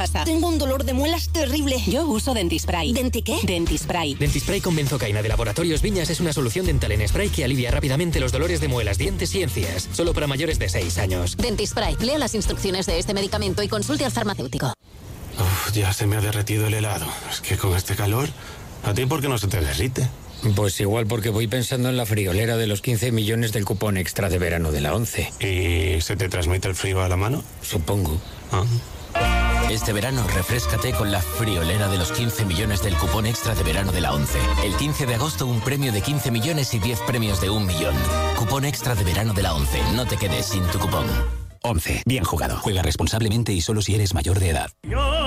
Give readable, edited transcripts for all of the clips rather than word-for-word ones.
pasa? Tengo un dolor de muelas terrible. Yo uso Dentispray. ¿Denti qué? Dentispray. Dentispray con benzocaína de Laboratorios Viñas es una solución dental en spray que alivia rápidamente los dolores de muelas, dientes y encías. Solo para mayores de 6 años. Dentispray. Lea las instrucciones de este medicamento y consulte al farmacéutico. Ya se me ha derretido el helado. Es que con este calor, ¿a ti por qué no se te derrite? Pues igual porque voy pensando en la friolera de los 15 millones del cupón extra de verano de la 11. ¿Y se te transmite el frío a la mano? Supongo. Este verano refréscate con la friolera de los 15 millones del cupón extra de verano de la 11. El 15 de agosto un premio de 15 millones y 10 premios de 1 millón. Cupón extra de verano de la 11. No te quedes sin tu cupón. 11. Bien jugado. Juega responsablemente y solo si eres mayor de edad.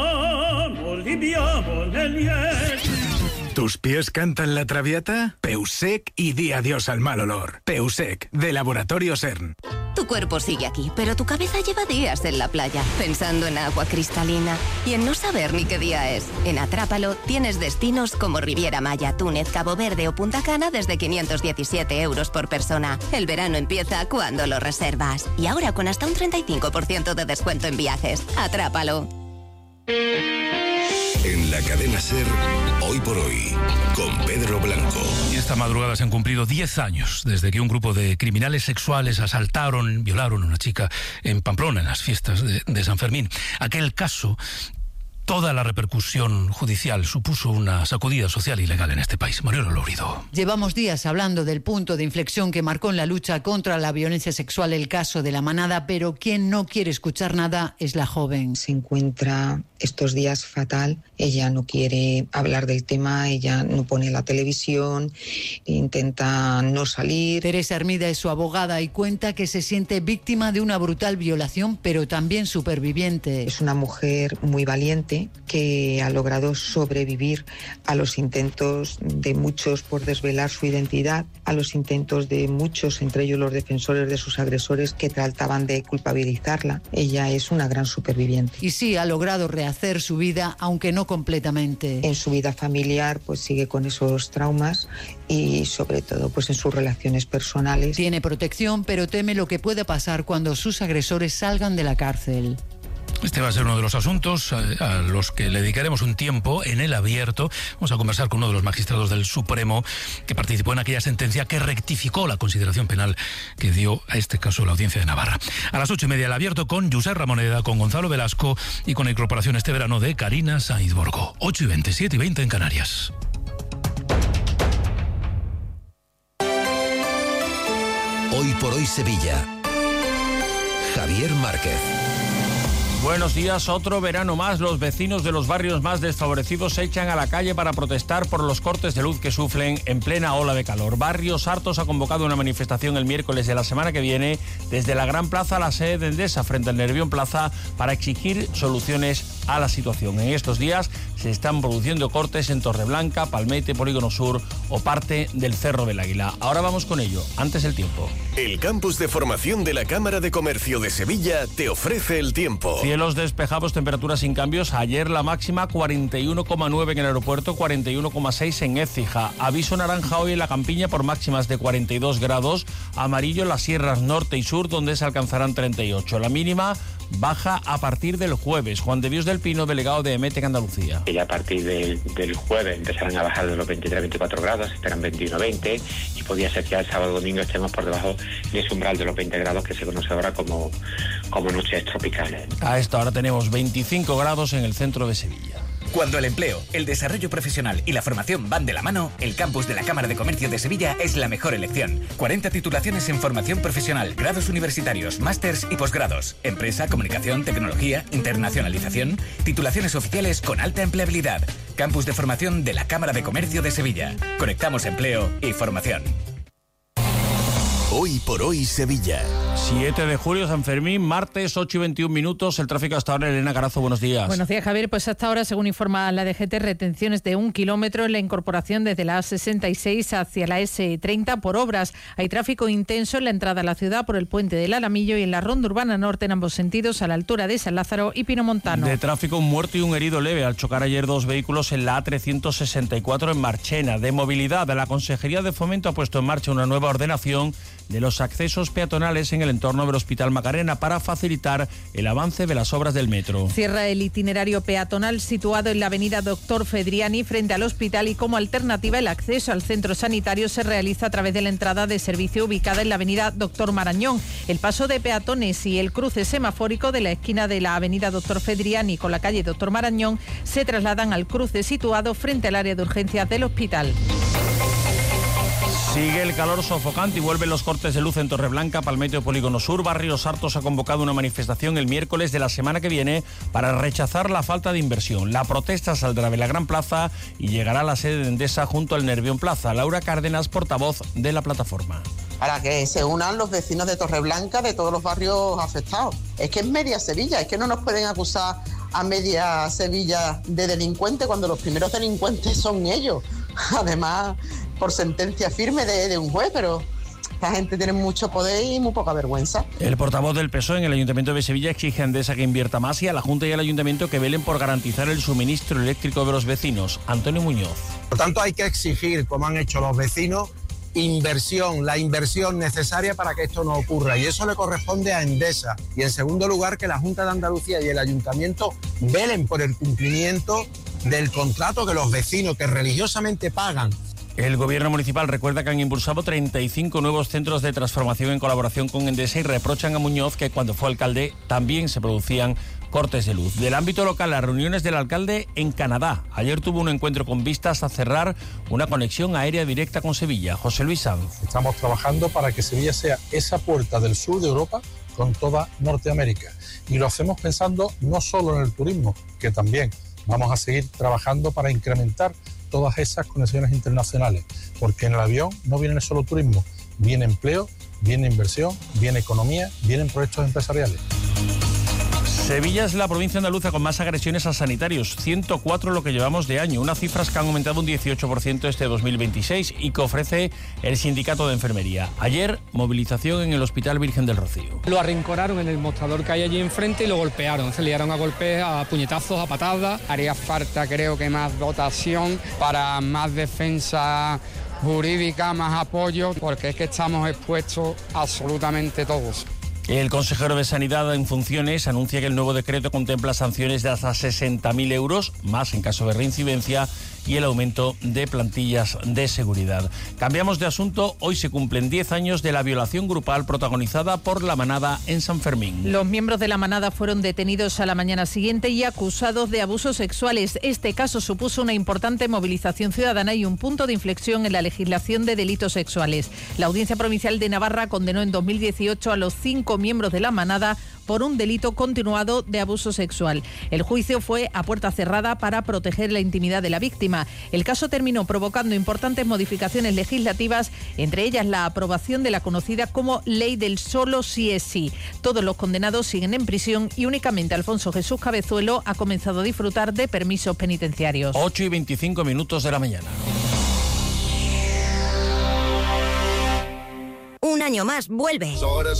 ¿Tus pies cantan la traviata? Peusec y di adiós al mal olor. Peusec, de Laboratorio CERN. Tu cuerpo sigue aquí, pero tu cabeza lleva días en la playa, pensando en agua cristalina y en no saber ni qué día es. En Atrápalo tienes destinos como Riviera Maya, Túnez, Cabo Verde o Punta Cana desde 517 euros por persona. El verano empieza cuando lo reservas. Y ahora con hasta un 35% de descuento en viajes. Atrápalo. En la cadena SER, Hoy por Hoy, con Pedro Blanco. Y esta madrugada se han cumplido 10 años desde que un grupo de criminales sexuales asaltaron, violaron a una chica en Pamplona, en las fiestas de San Fermín. Aquel caso, toda la repercusión judicial supuso una sacudida social y legal en este país. Mariano Lourido. Llevamos días hablando del punto de inflexión que marcó en la lucha contra la violencia sexual el caso de La Manada, pero quien no quiere escuchar nada es la joven. Se encuentra estos días fatal, ella no quiere hablar del tema, ella no pone la televisión, intenta no salir. Teresa Hermida es su abogada y cuenta que se siente víctima de una brutal violación, pero también superviviente. Es una mujer muy valiente que ha logrado sobrevivir a los intentos de muchos por desvelar su identidad, a los intentos de muchos, entre ellos los defensores de sus agresores, que trataban de culpabilizarla. Ella es una gran superviviente. Y sí, ha logrado rehacer su vida, aunque no completamente. En su vida familiar, pues sigue con esos traumas y sobre todo pues en sus relaciones personales. Tiene protección, pero teme lo que pueda pasar cuando sus agresores salgan de la cárcel. Este va a ser uno de los asuntos a los que le dedicaremos un tiempo en el abierto. Vamos a conversar con uno de los magistrados del Supremo que participó en aquella sentencia que rectificó la consideración penal que dio a este caso la Audiencia de Navarra. A las 8:30 el abierto con Josep Ramoneda, con Gonzalo Velasco y con la incorporación este verano de Karina Sainz Borgo. 8:20, 7:20 en Canarias. Hoy por Hoy Sevilla. Javier Márquez. Buenos días, otro verano más. Los vecinos de los barrios más desfavorecidos se echan a la calle para protestar por los cortes de luz que sufren en plena ola de calor. Barrios Hartos ha convocado una manifestación el miércoles de la semana que viene desde la Gran Plaza a la sede de Endesa frente al Nervión Plaza para exigir soluciones a la situación. En estos días se están produciendo cortes en Torreblanca, Palmete, Polígono Sur o parte del Cerro del Águila. Ahora vamos con ello. Antes el tiempo. El campus de formación de la Cámara de Comercio de Sevilla te ofrece el tiempo. Cielos despejados, temperaturas sin cambios. Ayer la máxima 41,9 en el aeropuerto, 41,6 en Écija. Aviso naranja hoy en la Campiña por máximas de 42 grados. Amarillo en las sierras norte y sur, donde se alcanzarán 38. La mínima baja a partir del jueves. Juan de Dios del Pino, delegado de EMETEC Andalucía. Y a partir del jueves empezarán a bajar de los 23-24 grados, esperan 21-20 y podría ser que el sábado domingo estemos por debajo de ese umbral de los 20 grados que se conoce ahora como noches tropicales. A esta hora tenemos 25 grados en el centro de Sevilla. Cuando el empleo, el desarrollo profesional y la formación van de la mano, el campus de la Cámara de Comercio de Sevilla es la mejor elección. 40 titulaciones en formación profesional, grados universitarios, másters y posgrados, empresa, comunicación, tecnología, internacionalización, titulaciones oficiales con alta empleabilidad. Campus de formación de la Cámara de Comercio de Sevilla. Conectamos empleo y formación. Hoy por Hoy Sevilla. 7 de julio, San Fermín, martes, 8:21. El tráfico hasta ahora. Elena Carazo, buenos días. Buenos días, Javier. Pues hasta ahora, según informa la DGT, retenciones de 1 kilómetro en la incorporación desde la A66 hacia la S30 por obras. Hay tráfico intenso en la entrada a la ciudad por el puente del Alamillo y en la ronda urbana norte en ambos sentidos a la altura de San Lázaro y Pinomontano. De tráfico, un muerto y un herido leve al chocar ayer 2 vehículos en la A364 en Marchena. De movilidad, la Consejería de Fomento ha puesto en marcha una nueva ordenación de los accesos peatonales en el entorno del Hospital Macarena para facilitar el avance de las obras del metro. Cierra el itinerario peatonal situado en la avenida Doctor Fedriani frente al hospital y como alternativa el acceso al centro sanitario se realiza a través de la entrada de servicio ubicada en la avenida Doctor Marañón. El paso de peatones y el cruce semafórico de la esquina de la avenida Doctor Fedriani con la calle Doctor Marañón se trasladan al cruce situado frente al área de urgencias del hospital. Sigue el calor sofocante y vuelven los cortes de luz en Torreblanca, Palmetto y Polígono Sur. Barrios Hartos ha convocado una manifestación el miércoles de la semana que viene para rechazar la falta de inversión. La protesta saldrá de la Gran Plaza y llegará a la sede de Endesa junto al Nervión Plaza. Laura Cárdenas, portavoz de la plataforma. Para que se unan los vecinos de Torreblanca de todos los barrios afectados. Es que es media Sevilla, es que no nos pueden acusar a media Sevilla de delincuentes cuando los primeros delincuentes son ellos. Además, por sentencia firme de un juez, pero esta gente tiene mucho poder y muy poca vergüenza. El portavoz del PSOE en el Ayuntamiento de Sevilla exige a Endesa que invierta más y a la Junta y al Ayuntamiento que velen por garantizar el suministro eléctrico de los vecinos. Antonio Muñoz. Por tanto, hay que exigir, como han hecho los vecinos, la inversión necesaria para que esto no ocurra, y eso le corresponde a Endesa. Y en segundo lugar, que la Junta de Andalucía y el Ayuntamiento velen por el cumplimiento del contrato que los vecinos que religiosamente pagan. El Gobierno municipal recuerda que han impulsado 35 nuevos centros de transformación en colaboración con Endesa y reprochan a Muñoz que cuando fue alcalde también se producían cortes de luz. Del ámbito local, las reuniones del alcalde en Canadá. Ayer tuvo un encuentro con vistas a cerrar una conexión aérea directa con Sevilla. José Luis Sanz. Estamos trabajando para que Sevilla sea esa puerta del sur de Europa con toda Norteamérica. Y lo hacemos pensando no solo en el turismo, que también vamos a seguir trabajando para incrementar todas esas conexiones internacionales, porque en el avión no viene solo turismo, viene empleo, viene inversión, viene economía, vienen proyectos empresariales. Sevilla es la provincia andaluza con más agresiones a sanitarios, 104 lo que llevamos de año, unas cifras que han aumentado un 18% este 2026 y que ofrece el Sindicato de Enfermería. Ayer, movilización en el Hospital Virgen del Rocío. Lo arrinconaron en el mostrador que hay allí enfrente y lo golpearon, se liaron a golpes, a puñetazos, a patadas. Haría falta, creo que más dotación para más defensa jurídica, más apoyo, porque es que estamos expuestos absolutamente todos. El consejero de Sanidad en funciones anuncia que el nuevo decreto contempla sanciones de hasta 60.000 euros, más en caso de reincidencia, y el aumento de plantillas de seguridad. Cambiamos de asunto. Hoy se cumplen 10 años de la violación grupal protagonizada por La Manada en San Fermín. Los miembros de La Manada fueron detenidos a la mañana siguiente y acusados de abusos sexuales. Este caso supuso una importante movilización ciudadana y un punto de inflexión en la legislación de delitos sexuales. La Audiencia Provincial de Navarra condenó en 2018 a los 5 miembros de La Manada por un delito continuado de abuso sexual. El juicio fue a puerta cerrada para proteger la intimidad de la víctima. El caso terminó provocando importantes modificaciones legislativas, entre ellas la aprobación de la conocida como Ley del Solo sí es sí. Todos los condenados siguen en prisión y únicamente Alfonso Jesús Cabezuelo ha comenzado a disfrutar de permisos penitenciarios. 8:25 de la mañana. Un año más vuelve.